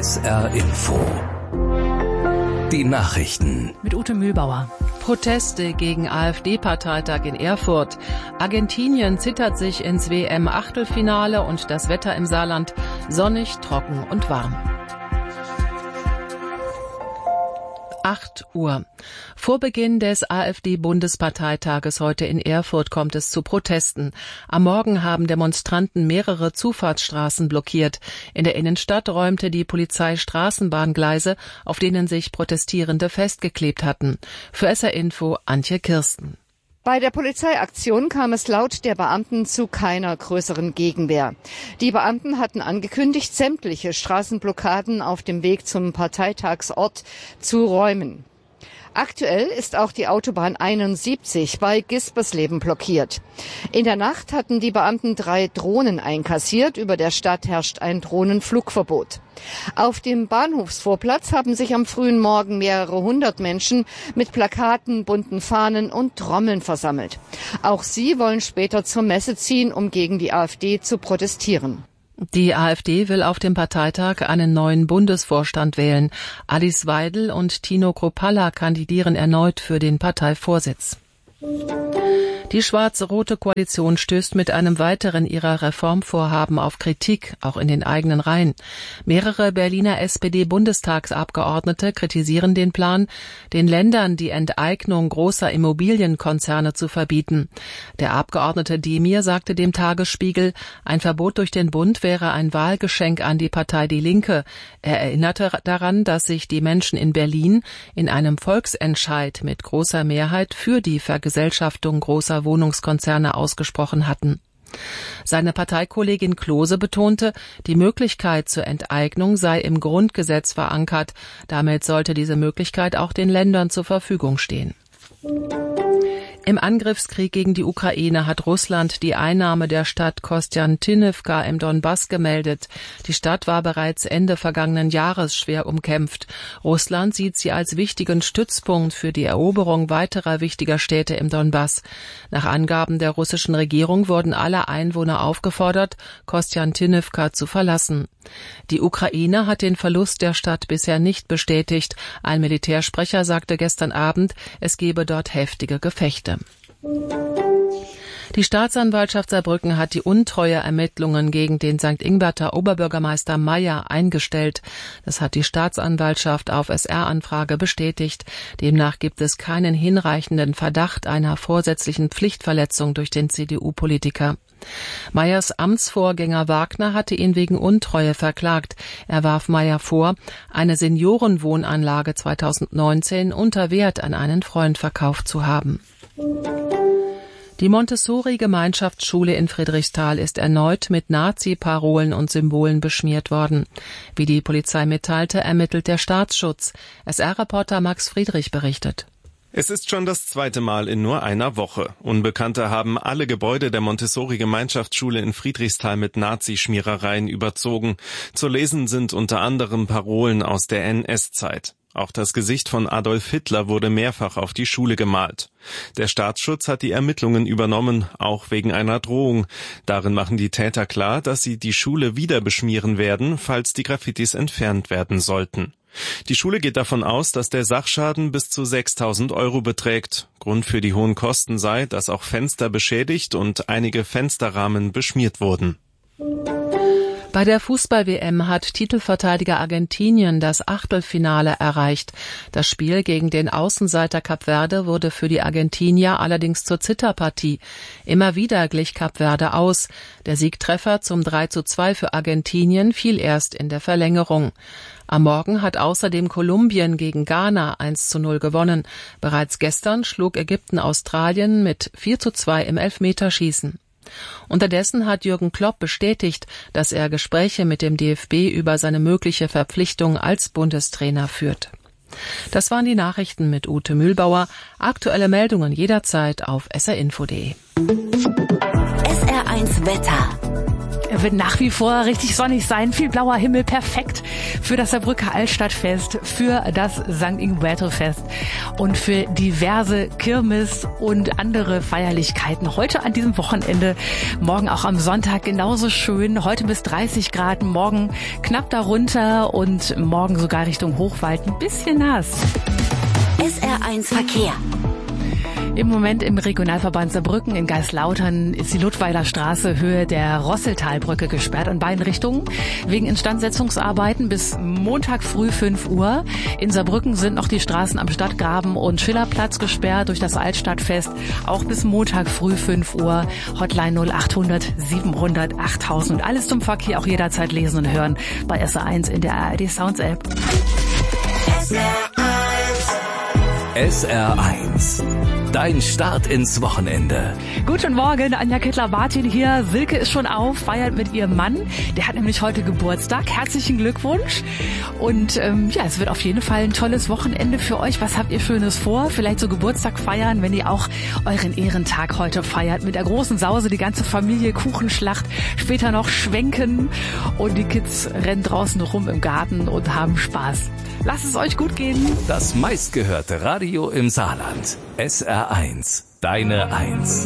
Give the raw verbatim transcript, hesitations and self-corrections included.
S R Info. Die Nachrichten. Mit Ute Mühlbauer. Proteste gegen AfD-Parteitag in Erfurt. Argentinien zittert sich ins W M-Achtelfinale und das Wetter im Saarland sonnig, trocken und warm. acht Uhr. Vor Beginn des AfD-Bundesparteitages heute in Erfurt kommt es zu Protesten. Am Morgen haben Demonstranten mehrere Zufahrtsstraßen blockiert. In der Innenstadt räumte die Polizei Straßenbahngleise, auf denen sich Protestierende festgeklebt hatten. Für S R Info Antje Kirsten. Bei der Polizeiaktion kam es laut der Beamten zu keiner größeren Gegenwehr. Die Beamten hatten angekündigt, sämtliche Straßenblockaden auf dem Weg zum Parteitagsort zu räumen. Aktuell ist auch die Autobahn einundsiebzig bei Gispersleben blockiert. In der Nacht hatten die Beamten drei Drohnen einkassiert. Über der Stadt herrscht ein Drohnenflugverbot. Auf dem Bahnhofsvorplatz haben sich am frühen Morgen mehrere hundert Menschen mit Plakaten, bunten Fahnen und Trommeln versammelt. Auch sie wollen später zur Messe ziehen, um gegen die AfD zu protestieren. Die AfD will auf dem Parteitag einen neuen Bundesvorstand wählen. Alice Weidel und Tino Kruppalla kandidieren erneut für den Parteivorsitz. Die schwarz-rote Koalition stößt mit einem weiteren ihrer Reformvorhaben auf Kritik, auch in den eigenen Reihen. Mehrere Berliner S P D-Bundestagsabgeordnete kritisieren den Plan, den Ländern die Enteignung großer Immobilienkonzerne zu verbieten. Der Abgeordnete Demir sagte dem Tagesspiegel, ein Verbot durch den Bund wäre ein Wahlgeschenk an die Partei Die Linke. Er erinnerte daran, dass sich die Menschen in Berlin in einem Volksentscheid mit großer Mehrheit für die Vergesellschaftung großer Wohnungskonzerne ausgesprochen hatten. Seine Parteikollegin Klose betonte, die Möglichkeit zur Enteignung sei im Grundgesetz verankert. Damit sollte diese Möglichkeit auch den Ländern zur Verfügung stehen. Im Angriffskrieg gegen die Ukraine hat Russland die Einnahme der Stadt Kostjantinivka im Donbass gemeldet. Die Stadt war bereits Ende vergangenen Jahres schwer umkämpft. Russland sieht sie als wichtigen Stützpunkt für die Eroberung weiterer wichtiger Städte im Donbass. Nach Angaben der russischen Regierung wurden alle Einwohner aufgefordert, Kostjantinivka zu verlassen. Die Ukraine hat den Verlust der Stadt bisher nicht bestätigt. Ein Militärsprecher sagte gestern Abend, es gebe dort heftige Gefechte. Die Staatsanwaltschaft Saarbrücken hat die Untreue-Ermittlungen gegen den Sankt Ingbert Oberbürgermeister Meyer eingestellt. Das hat die Staatsanwaltschaft auf S R-Anfrage bestätigt. Demnach gibt es keinen hinreichenden Verdacht einer vorsätzlichen Pflichtverletzung durch den C D U-Politiker. Meyers Amtsvorgänger Wagner hatte ihn wegen Untreue verklagt. Er warf Meyer vor, eine Seniorenwohnanlage zweitausendneunzehn unter Wert an einen Freund verkauft zu haben. Die Montessori-Gemeinschaftsschule in Friedrichsthal ist erneut mit Nazi-Parolen und Symbolen beschmiert worden. Wie die Polizei mitteilte, ermittelt der Staatsschutz. S R-Reporter Max Friedrich berichtet. Es ist schon das zweite Mal in nur einer Woche. Unbekannte haben alle Gebäude der Montessori-Gemeinschaftsschule in Friedrichsthal mit Nazi-Schmierereien überzogen. Zu lesen sind unter anderem Parolen aus der N S-Zeit. Auch das Gesicht von Adolf Hitler wurde mehrfach auf die Schule gemalt. Der Staatsschutz hat die Ermittlungen übernommen, auch wegen einer Drohung. Darin machen die Täter klar, dass sie die Schule wieder beschmieren werden, falls die Graffitis entfernt werden sollten. Die Schule geht davon aus, dass der Sachschaden bis zu sechstausend Euro beträgt. Grund für die hohen Kosten sei, dass auch Fenster beschädigt und einige Fensterrahmen beschmiert wurden. Bei der Fußball-W M hat Titelverteidiger Argentinien das Achtelfinale erreicht. Das Spiel gegen den Außenseiter Kap Verde wurde für die Argentinier allerdings zur Zitterpartie. Immer wieder glich Kap Verde aus. Der Siegtreffer zum drei zu zwei für Argentinien fiel erst in der Verlängerung. Am Morgen hat außerdem Kolumbien gegen Ghana eins zu null gewonnen. Bereits gestern schlug Ägypten Australien mit vier zu zwei im Elfmeterschießen. Unterdessen hat Jürgen Klopp bestätigt, dass er Gespräche mit dem D F B über seine mögliche Verpflichtung als Bundestrainer führt. Das waren die Nachrichten mit Ute Mühlbauer. Aktuelle Meldungen jederzeit auf s r info punkt d e. S R eins Wetter. wird nach wie vor richtig sonnig sein. Viel blauer Himmel, perfekt für das Saarbrücker Altstadtfest, für das Sankt Ingroberto-Fest und für diverse Kirmes und andere Feierlichkeiten. Heute an diesem Wochenende, morgen auch am Sonntag genauso schön. Heute bis dreißig Grad, morgen knapp darunter und morgen sogar Richtung Hochwald ein bisschen nass. S R eins Verkehr. Im Moment im Regionalverband Saarbrücken in Geislautern ist die Ludweiler Straße Höhe der Rosseltalbrücke gesperrt in beiden Richtungen wegen Instandsetzungsarbeiten bis Montag früh fünf Uhr. In Saarbrücken sind noch die Straßen am Stadtgraben und Schillerplatz gesperrt durch das Altstadtfest, auch bis Montag früh fünf Uhr. Hotline null achthundert siebenhundert achttausend. Und alles zum Verkehr auch jederzeit lesen und hören bei S R eins in der A R D Sounds App. S R eins. Dein Start ins Wochenende. Guten Morgen, Anja Kittler-Martin hier. Silke ist schon auf, feiert mit ihrem Mann. Der hat nämlich heute Geburtstag. Herzlichen Glückwunsch. Und ähm, ja, es wird auf jeden Fall ein tolles Wochenende für euch. Was habt ihr Schönes vor? Vielleicht so Geburtstag feiern, wenn ihr auch euren Ehrentag heute feiert. Mit der großen Sause, die ganze Familie, Kuchenschlacht, später noch schwenken. Und die Kids rennen draußen rum im Garten und haben Spaß. Lasst es euch gut gehen. Das meistgehörte Radio im Saarland. S R eins. Deine Eins.